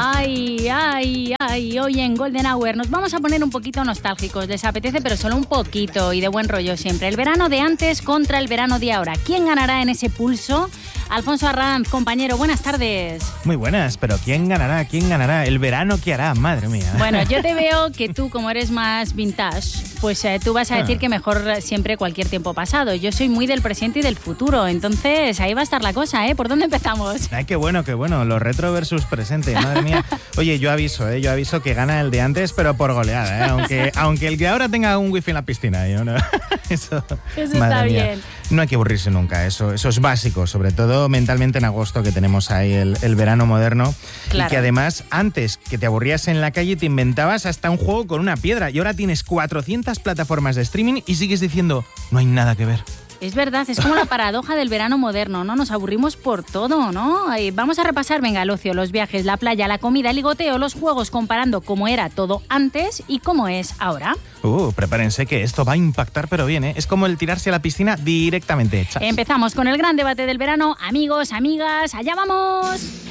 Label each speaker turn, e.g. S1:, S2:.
S1: Ay, hoy en Golden Hour nos vamos a poner un poquito nostálgicos. ¿Les apetece? Pero solo un poquito y de buen rollo siempre. El verano de antes contra el verano de ahora. ¿Quién ganará en ese pulso? Alfonso Arranz, compañero, buenas tardes.
S2: Muy buenas, pero ¿quién ganará? ¿Quién ganará? ¿El verano qué hará? Madre mía.
S1: Bueno, yo te veo que tú, como eres más vintage, pues tú vas a decir que mejor siempre cualquier tiempo pasado. Yo soy muy del presente y del futuro, entonces ahí va a estar la cosa, ¿eh? ¿Por dónde empezamos?
S2: Ay, qué bueno, lo retro versus presente, madre mía. Oye, yo aviso que gana el de antes, pero por goleada, ¿eh? Aunque el que ahora tenga un wifi en la piscina, ¿no? Eso
S1: está bien.
S2: No hay que aburrirse nunca, eso es básico, sobre todo mentalmente en agosto, que tenemos ahí el verano moderno. Claro. Y que además, antes que te aburrías en la calle, te inventabas hasta un juego con una piedra y ahora tienes 400 plataformas de streaming y sigues diciendo, no hay nada que ver.
S1: Es verdad, es como la paradoja del verano moderno, ¿no? Nos aburrimos por todo, ¿no? Vamos a repasar, venga, el ocio, los viajes, la playa, la comida, el ligoteo, los juegos, comparando cómo era todo antes y cómo es ahora.
S2: Prepárense que esto va a impactar, pero bien, ¿eh? Es como el tirarse a la piscina directamente. ¡Chas!
S1: Empezamos con el gran debate del verano. Amigos, amigas, ¡allá vamos!